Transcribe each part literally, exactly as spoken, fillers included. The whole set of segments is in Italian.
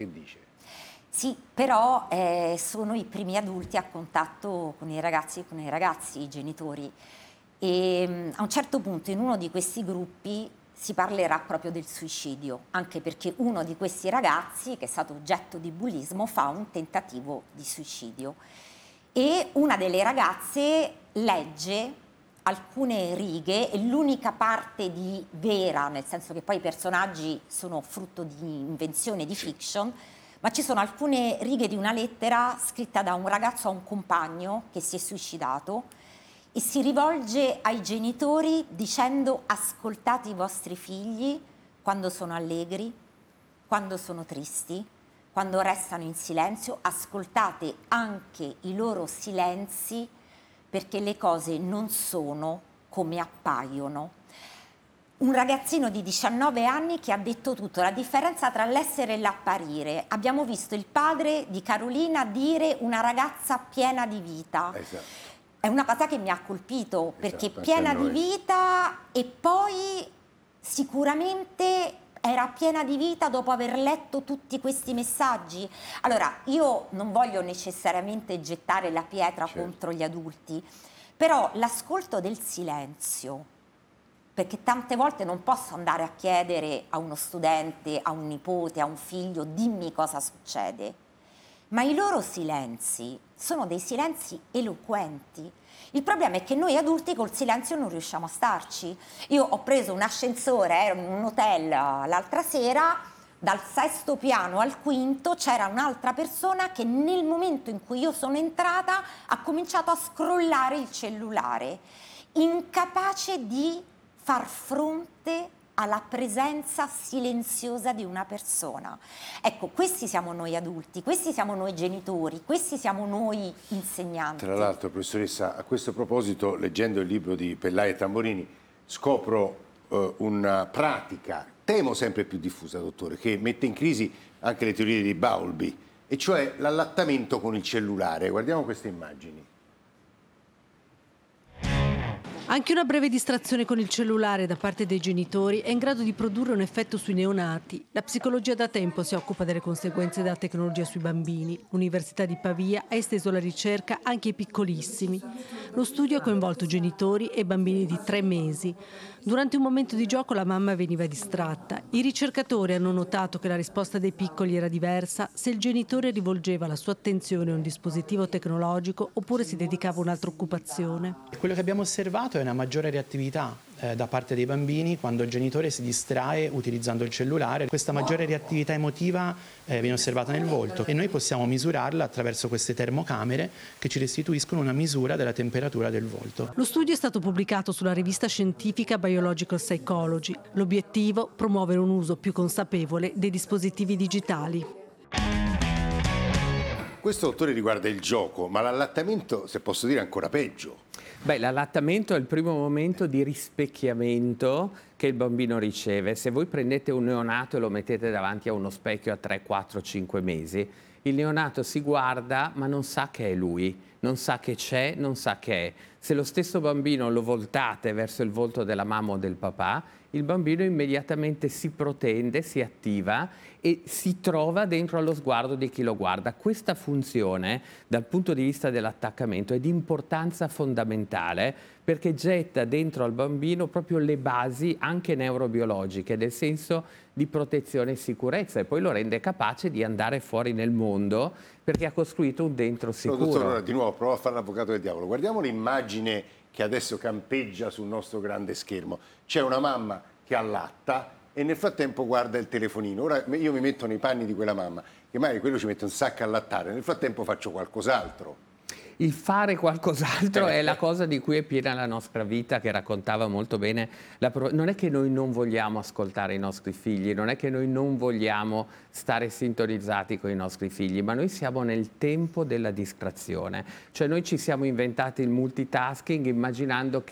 che dice? Sì, però eh, sono i primi adulti a contatto con i ragazzi e con i ragazzi, i genitori. E mh, a un certo punto in uno di questi gruppi si parlerà proprio del suicidio, anche perché uno di questi ragazzi, che è stato oggetto di bullismo, fa un tentativo di suicidio. E una delle ragazze legge alcune righe, e l'unica parte di vera, nel senso che poi i personaggi sono frutto di invenzione, di fiction, ma ci sono alcune righe di una lettera scritta da un ragazzo a un compagno che si è suicidato e si rivolge ai genitori dicendo: ascoltate i vostri figli quando sono allegri, quando sono tristi, quando restano in silenzio, ascoltate anche i loro silenzi, perché le cose non sono come appaiono. Un ragazzino di diciannove anni che ha detto tutto, la differenza tra l'essere e l'apparire. Abbiamo visto il padre di Carolina dire una ragazza piena di vita. Esatto. È una cosa che mi ha colpito, perché Esatto, piena di noi. vita, e poi sicuramente era piena di vita dopo aver letto tutti questi messaggi. Allora, io non voglio necessariamente gettare la pietra Certo. contro gli adulti, però l'ascolto del silenzio, perché tante volte non posso andare a chiedere a uno studente, a un nipote, a un figlio, dimmi cosa succede, ma i loro silenzi sono dei silenzi eloquenti. Il problema è che noi adulti col silenzio non riusciamo a starci. Io ho preso un ascensore, ero in un hotel l'altra sera, dal sesto piano al quinto c'era un'altra persona che nel momento in cui io sono entrata ha cominciato a scrollare il cellulare, incapace di far fronte alla presenza silenziosa di una persona. Ecco, questi siamo noi adulti, questi siamo noi genitori, questi siamo noi insegnanti. Tra l'altro, professoressa, a questo proposito, leggendo il libro di Pellai e Tamborini, scopro eh, una pratica, temo sempre più diffusa, dottore, che mette in crisi anche le teorie di Bowlby, e cioè l'allattamento con il cellulare. Guardiamo queste immagini. Anche una breve distrazione con il cellulare da parte dei genitori è in grado di produrre un effetto sui neonati. La psicologia da tempo si occupa delle conseguenze della tecnologia sui bambini. L'Università di Pavia ha esteso la ricerca anche ai piccolissimi. Lo studio ha coinvolto genitori e bambini di tre mesi. Durante un momento di gioco la mamma veniva distratta. I ricercatori hanno notato che la risposta dei piccoli era diversa se il genitore rivolgeva la sua attenzione a un dispositivo tecnologico oppure si dedicava a un'altra occupazione. Quello che abbiamo osservato è una maggiore reattività eh, da parte dei bambini quando il genitore si distrae utilizzando il cellulare. Questa maggiore reattività emotiva eh, viene osservata nel volto e noi possiamo misurarla attraverso queste termocamere che ci restituiscono una misura della temperatura del volto. Lo studio è stato pubblicato sulla rivista scientifica Biological Psychology. L'obiettivo: promuovere un uso più consapevole dei dispositivi digitali. Questo, dottore, riguarda il gioco, ma l'allattamento, se posso dire, è ancora peggio. Beh, l'allattamento è il primo momento di rispecchiamento che il bambino riceve. Se voi prendete un neonato e lo mettete davanti a uno specchio a tre, quattro, cinque mesi, il neonato si guarda ma non sa che è lui, non sa che c'è, non sa che è. Se lo stesso bambino lo voltate verso il volto della mamma o del papà, il bambino immediatamente si protende, si attiva e si trova dentro allo sguardo di chi lo guarda. Questa funzione, dal punto di vista dell'attaccamento, è di importanza fondamentale perché getta dentro al bambino proprio le basi anche neurobiologiche, del senso di protezione e sicurezza, e poi lo rende capace di andare fuori nel mondo perché ha costruito un dentro sicuro. No, dottore, ora di nuovo provo a fare l'avvocato del diavolo. Guardiamo l'immagine che adesso campeggia sul nostro grande schermo. C'è una mamma che allatta e nel frattempo guarda il telefonino. Ora io mi metto nei panni di quella mamma, che magari quello ci mette un sacco a allattare, nel frattempo faccio qualcos'altro. Il fare qualcos'altro è la cosa di cui è piena la nostra vita, che raccontava molto bene la pro... Non è che noi non vogliamo ascoltare i nostri figli, non è che noi non vogliamo stare sintonizzati con i nostri figli, ma noi siamo nel tempo della distrazione. Cioè noi ci siamo inventati il multitasking immaginando che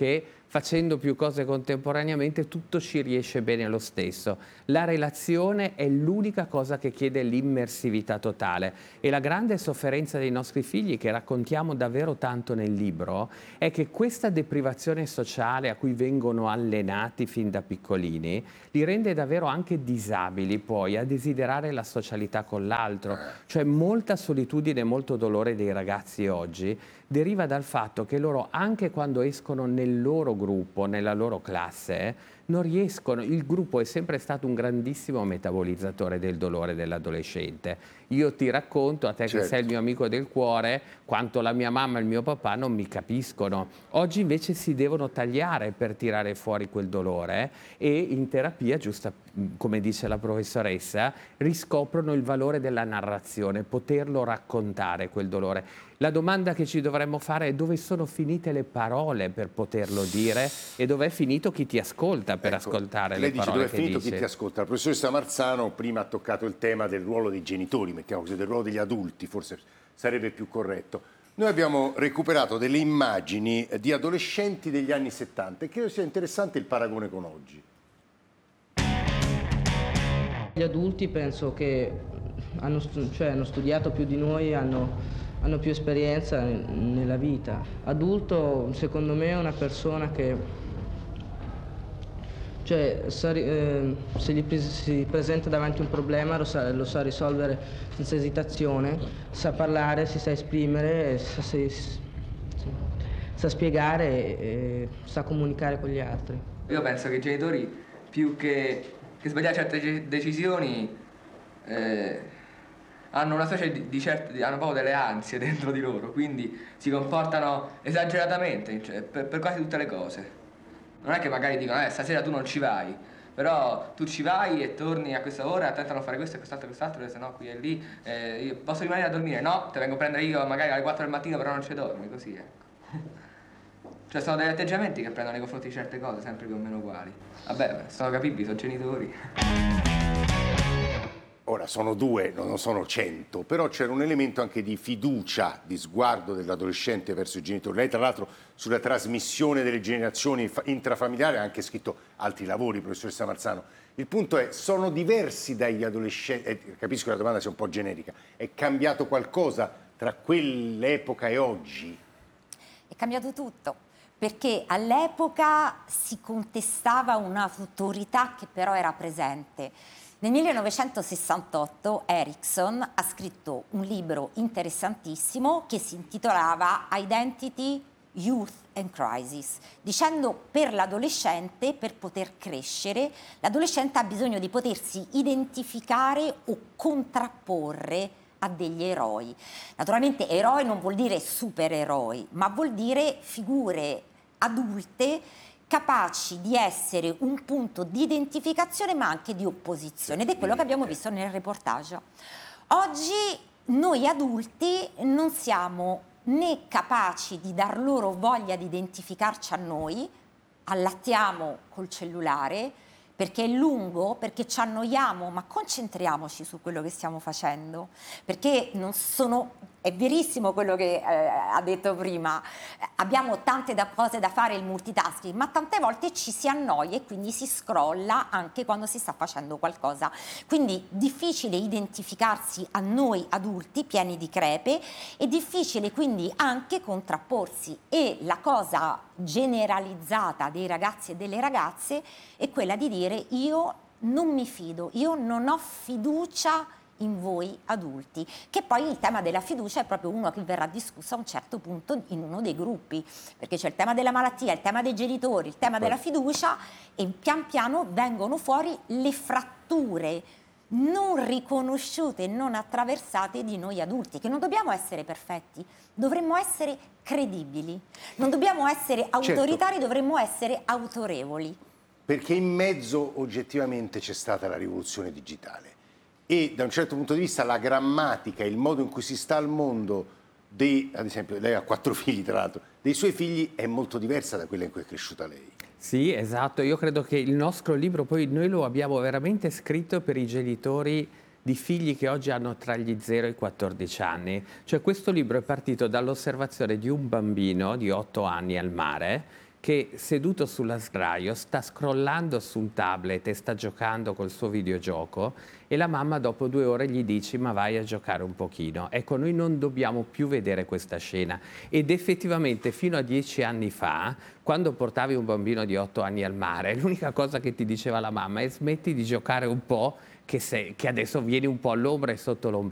facendo più cose contemporaneamente, tutto ci riesce bene lo stesso. La relazione è l'unica cosa che chiede l'immersività totale, e la grande sofferenza dei nostri figli, che raccontiamo davvero tanto nel libro, è che questa deprivazione sociale a cui vengono allenati fin da piccolini li rende davvero anche disabili poi a desiderare la socialità con l'altro. Cioè molta solitudine e molto dolore dei ragazzi oggi deriva dal fatto che loro, anche quando escono nel loro gruppo, nella loro classe, non riescono. Il gruppo è sempre stato un grandissimo metabolizzatore del dolore dell'adolescente. Io ti racconto, a te Certo. che sei il mio amico del cuore, quanto la mia mamma e il mio papà non mi capiscono. Oggi invece si devono tagliare per tirare fuori quel dolore, e in terapia, giusta come dice la professoressa, riscoprono il valore della narrazione, poterlo raccontare quel dolore. La domanda che ci dovremmo fare è: dove sono finite le parole per poterlo dire, e dov'è finito chi ti ascolta per Ecco, ascoltare lei le dice parole dove è che finito dici? chi ti ascolta. La professoressa Marzano prima ha toccato il tema del ruolo dei genitori, mettiamo così, del ruolo degli adulti, forse sarebbe più corretto. Noi abbiamo recuperato delle immagini di adolescenti degli anni settanta e credo sia interessante il paragone con oggi. Gli adulti penso che hanno, stu- cioè, hanno studiato più di noi, hanno, hanno più esperienza n- nella vita. Adulto, secondo me, è una persona che, cioè, sa ri- eh, se gli pre- si presenta davanti un problema lo sa, lo sa risolvere senza esitazione, sa parlare, si sa esprimere, sa, si- si- sa spiegare e sa comunicare con gli altri. Io penso che i genitori, più che, che sbagliare certe ge- decisioni, eh, hanno una specie di, di certe, hanno proprio delle ansie dentro di loro, quindi si comportano esageratamente, cioè, per, per quasi tutte le cose. Non è che magari dicono, eh, stasera tu non ci vai, però tu ci vai e torni a questa ora, tentano di fare questo e quest'altro e quest'altro, se no qui e lì, eh, io posso rimanere a dormire? No, te vengo a prendere io magari alle quattro del mattino, però non ci dormi, così ecco. Cioè sono degli atteggiamenti che prendono nei confronti di certe cose, sempre più o meno uguali. Vabbè, sono capibili, sono genitori. Ora sono due, non sono cento, però c'era un elemento anche di fiducia, di sguardo dell'adolescente verso i genitori. Lei tra l'altro sulla trasmissione delle generazioni intrafamiliari ha anche scritto altri lavori, professoressa Marzano. Il punto è, sono diversi dagli adolescenti, eh, capisco che la domanda sia un po' generica, è cambiato qualcosa tra quell'epoca e oggi? È cambiato tutto, perché all'epoca si contestava un'autorità che però era presente. Nel millenovecentosessantotto Erickson ha scritto un libro interessantissimo che si intitolava Identity, Youth and Crisis, dicendo per l'adolescente, per poter crescere, l'adolescente ha bisogno di potersi identificare o contrapporre a degli eroi. Naturalmente eroi non vuol dire supereroi, ma vuol dire figure adulte capaci di essere un punto di identificazione ma anche di opposizione, ed è quello che abbiamo visto nel reportage. Oggi noi adulti non siamo né capaci di dar loro voglia di identificarci a noi, allattiamo col cellulare perché è lungo, perché ci annoiamo, ma concentriamoci su quello che stiamo facendo, perché non sono, è verissimo quello che eh, ha detto prima, abbiamo tante da cose da fare, il multitasking, ma tante volte ci si annoia e quindi si scrolla anche quando si sta facendo qualcosa. Quindi difficile identificarsi a noi adulti pieni di crepe, e difficile quindi anche contrapporsi, e la cosa generalizzata dei ragazzi e delle ragazze è quella di dire io non mi fido, io non ho fiducia in voi adulti, che poi il tema della fiducia è proprio uno che verrà discusso a un certo punto in uno dei gruppi, perché c'è il tema della malattia, il tema dei genitori, il tema della fiducia, e pian piano vengono fuori le fratture non riconosciute e non attraversate di noi adulti, che non dobbiamo essere perfetti, dovremmo essere credibili, non dobbiamo essere autoritari, certo, dovremmo essere autorevoli. Perché in mezzo oggettivamente c'è stata la rivoluzione digitale e da un certo punto di vista la grammatica, il modo in cui si sta al mondo, dei, ad esempio lei ha quattro figli tra l'altro, dei suoi figli è molto diversa da quella in cui è cresciuta lei. Sì, esatto, io credo che il nostro libro poi noi lo abbiamo veramente scritto per i genitori di figli che oggi hanno tra gli zero e i quattordici anni. Cioè questo libro è partito dall'osservazione di un bambino di otto anni al mare che seduto sulla sdraio sta scrollando su un tablet e sta giocando col suo videogioco e la mamma dopo due ore gli dice ma vai a giocare un pochino. Ecco, noi non dobbiamo più vedere questa scena ed effettivamente fino a dieci anni fa, quando portavi un bambino di otto anni al mare, l'unica cosa che ti diceva la mamma è smetti di giocare un po', che, se, che adesso vieni un po' all'ombra e sotto l'ombrello.